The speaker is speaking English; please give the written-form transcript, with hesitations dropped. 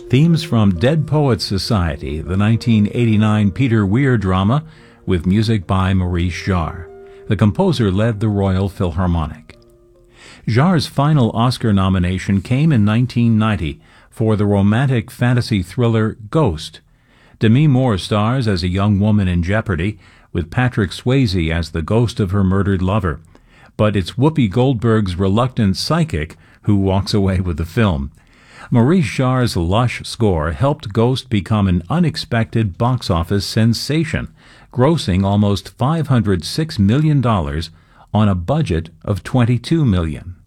Themes from Dead Poets Society, the 1989 Peter Weir drama, with music by Maurice Jarre. The composer led the Royal Philharmonic. Jarre's final Oscar nomination came in 1990 for the romantic fantasy thriller Ghost. Demi Moore stars as a young woman in jeopardy, with Patrick Swayze as the ghost of her murdered lover. But it's Whoopi Goldberg's reluctant psychic who walks away with the film. Maurice Jarre's lush score helped Ghost become an unexpected box office sensation, grossing almost $506 million on a budget of $22 million.